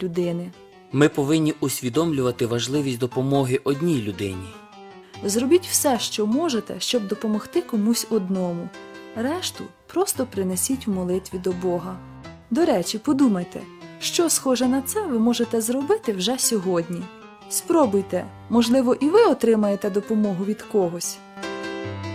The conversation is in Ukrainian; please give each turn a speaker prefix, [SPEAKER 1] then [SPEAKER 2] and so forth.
[SPEAKER 1] людини.
[SPEAKER 2] Ми повинні усвідомлювати важливість допомоги одній людині.
[SPEAKER 1] Зробіть все, що можете, щоб допомогти комусь одному. Решту просто принесіть в молитві до Бога. До речі, подумайте, що схоже на це ви можете зробити вже сьогодні. Спробуйте, можливо, і ви отримаєте допомогу від когось.